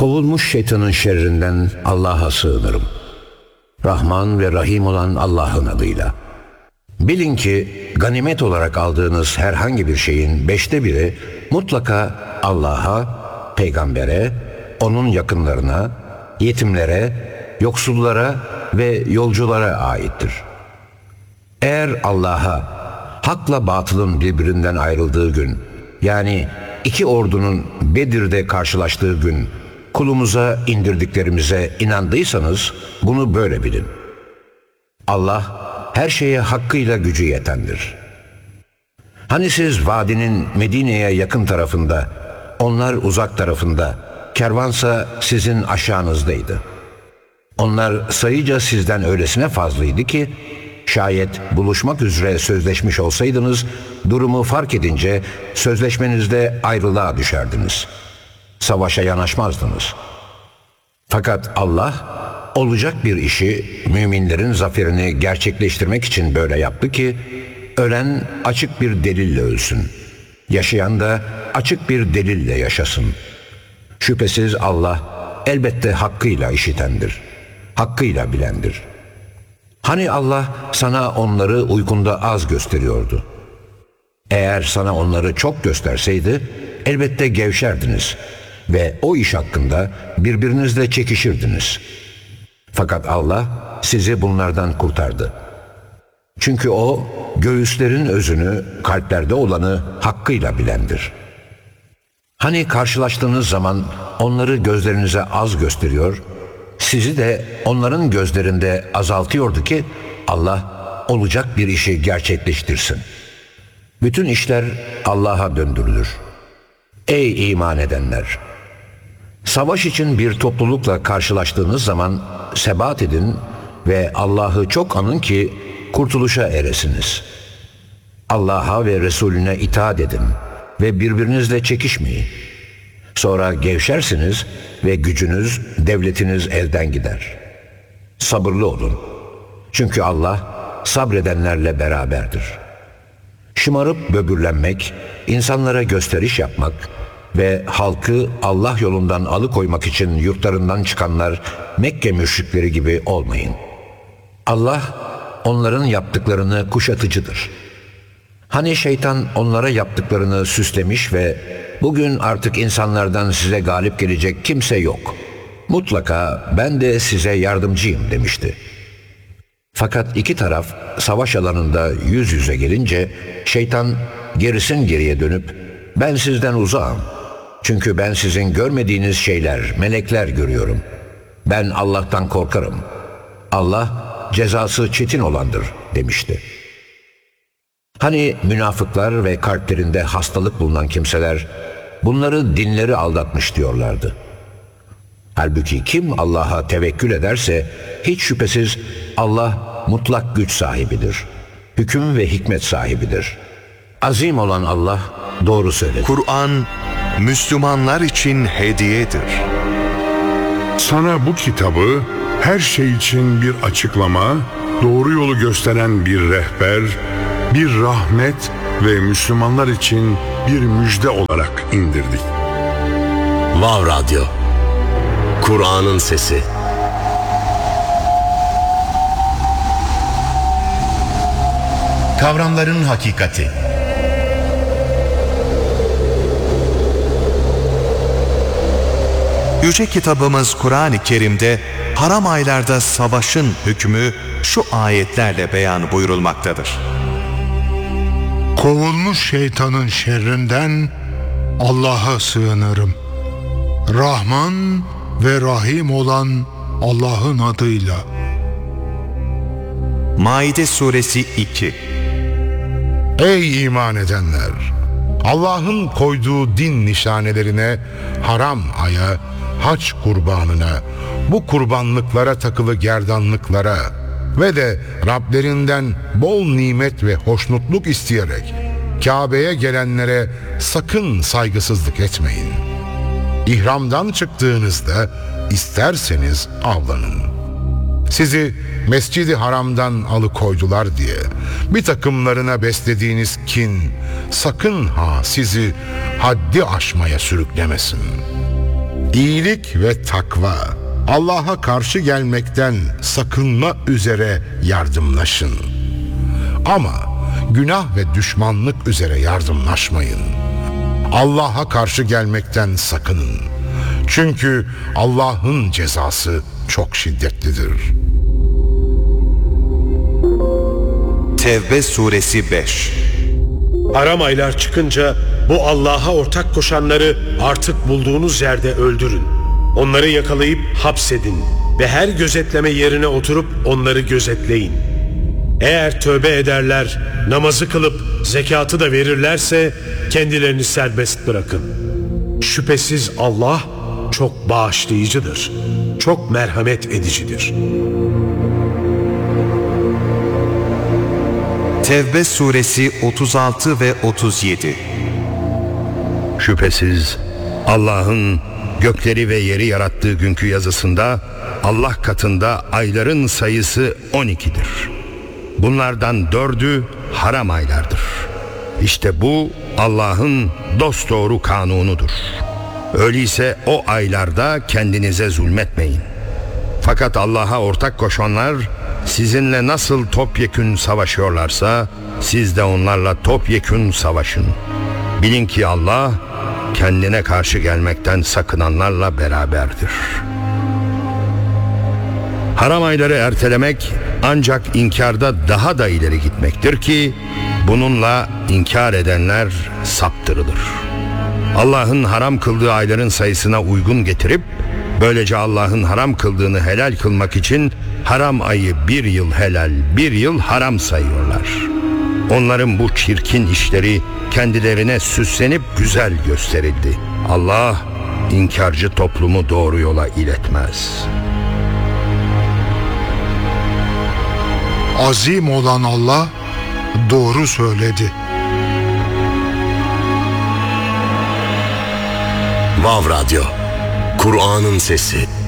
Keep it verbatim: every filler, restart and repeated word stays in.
Kovulmuş şeytanın şerrinden Allah'a sığınırım. Rahman ve Rahim olan Allah'ın adıyla. Bilin ki ganimet olarak aldığınız herhangi bir şeyin beşte biri mutlaka Allah'a, peygambere, onun yakınlarına, yetimlere, yoksullara ve yolculara aittir. Eğer Allah'a, hakla batılın birbirinden ayrıldığı gün, yani iki ordunun Bedir'de karşılaştığı gün, kulumuza indirdiklerimize inandıysanız bunu böyle bilin. Allah her şeye hakkıyla gücü yetendir. Hani siz vadinin Medine'ye yakın tarafında, onlar uzak tarafında, kervansa sizin aşağınızdaydı. Onlar sayıca sizden öylesine fazlaydı ki, şayet buluşmak üzere sözleşmiş olsaydınız, durumu fark edince sözleşmenizde ayrılığa düşerdiniz. Savaşa yanaşmazdınız. Fakat Allah, olacak bir işi müminlerin zaferini gerçekleştirmek için böyle yaptı ki, ölen açık bir delille ölsün. Yaşayan da açık bir delille yaşasın. Şüphesiz Allah elbette hakkıyla işitendir. Hakkıyla bilendir. Hani Allah sana onları uykunda az gösteriyordu. Eğer sana onları çok gösterseydi elbette gevşerdiniz ve o iş hakkında birbirinizle çekişirdiniz. Fakat Allah sizi bunlardan kurtardı. Çünkü O göğüslerin özünü, kalplerde olanı hakkıyla bilendir. Hani karşılaştığınız zaman onları gözlerinize az gösteriyor, sizi de onların gözlerinde azaltıyordu ki Allah olacak bir işi gerçekleştirsin. Bütün işler Allah'a döndürülür. Ey iman edenler! Savaş için bir toplulukla karşılaştığınız zaman sebat edin ve Allah'ı çok anın ki kurtuluşa eresiniz. Allah'a ve Resulüne itaat edin ve birbirinizle çekişmeyin. Sonra gevşersiniz ve gücünüz, devletiniz elden gider. Sabırlı olun. Çünkü Allah sabredenlerle beraberdir. Şımarıp böbürlenmek, insanlara gösteriş yapmak ve halkı Allah yolundan alıkoymak için yurtlarından çıkanlar Mekke müşrikleri gibi olmayın. Allah onların yaptıklarını kuşatıcıdır. Hani şeytan onlara yaptıklarını süslemiş ve bugün artık insanlardan size galip gelecek kimse yok. Mutlaka ben de size yardımcıyım demişti. Fakat iki taraf savaş alanında yüz yüze gelince şeytan gerisin geriye dönüp ben sizden uzağım. Çünkü ben sizin görmediğiniz şeyler, melekler görüyorum. Ben Allah'tan korkarım. Allah cezası çetin olandır demişti. Hani münafıklar ve kalplerinde hastalık bulunan kimseler bunları dinleri aldatmış diyorlardı. Halbuki kim Allah'a tevekkül ederse hiç şüphesiz Allah mutlak güç sahibidir. Hüküm ve hikmet sahibidir. Azim olan Allah doğru söyledi. Kur'an Müslümanlar için hediyedir. Sana bu kitabı her şey için bir açıklama, doğru yolu gösteren bir rehber, bir rahmet ve Müslümanlar için bir müjde olarak indirdik. Vav Radyo, Kur'an'ın sesi. Kavramların hakikati. Yüce kitabımız Kur'an-ı Kerim'de haram aylarda savaşın hükmü şu ayetlerle beyan buyurulmaktadır. Kovulmuş şeytanın şerrinden Allah'a sığınırım. Rahman ve Rahim olan Allah'ın adıyla. Maide suresi iki. Ey iman edenler! Allah'ın koyduğu din nişanelerine, haram aya, hac kurbanına, bu kurbanlıklara takılı gerdanlıklara ve de Rablerinden bol nimet ve hoşnutluk isteyerek Kabe'ye gelenlere sakın saygısızlık etmeyin. İhramdan çıktığınızda isterseniz avlanın. Sizi Mescid-i Haram'dan alıkoydular diye bir takımlarına beslediğiniz kin sakın ha sizi haddi aşmaya sürüklemesin. İyilik ve takva, Allah'a karşı gelmekten sakınma üzere yardımlaşın. Ama günah ve düşmanlık üzere yardımlaşmayın. Allah'a karşı gelmekten sakının. Çünkü Allah'ın cezası çok şiddetlidir. Tevbe suresi beş. Haram aylar çıkınca bu Allah'a ortak koşanları artık bulduğunuz yerde öldürün. Onları yakalayıp hapsedin ve her gözetleme yerine oturup onları gözetleyin. Eğer tövbe ederler, namazı kılıp zekatı da verirlerse kendilerini serbest bırakın. Şüphesiz Allah çok bağışlayıcıdır, çok merhamet edicidir. Tevbe suresi otuz altı ve otuz yedi. Şüphesiz Allah'ın gökleri ve yeri yarattığı günkü yazısında Allah katında ayların sayısı on ikidir. Bunlardan dördü haram aylardır. İşte bu Allah'ın dosdoğru kanunudur. Öyleyse o aylarda kendinize zulmetmeyin. Fakat Allah'a ortak koşanlar sizinle nasıl topyekün savaşıyorlarsa siz de onlarla topyekün savaşın. Bilin ki Allah kendine karşı gelmekten sakınanlarla beraberdir. Haram ayları ertelemek ancak inkarda daha da ileri gitmektir ki bununla inkar edenler saptırılır. Allah'ın haram kıldığı ayların sayısına uygun getirip böylece Allah'ın haram kıldığını helal kılmak için haram ayı bir yıl helal, bir yıl haram sayıyorlar. Onların bu çirkin işleri kendilerine süslenip güzel gösterildi. Allah inkarcı toplumu doğru yola iletmez. Azim olan Allah doğru söyledi. Vav Radyo, Kur'an'ın sesi.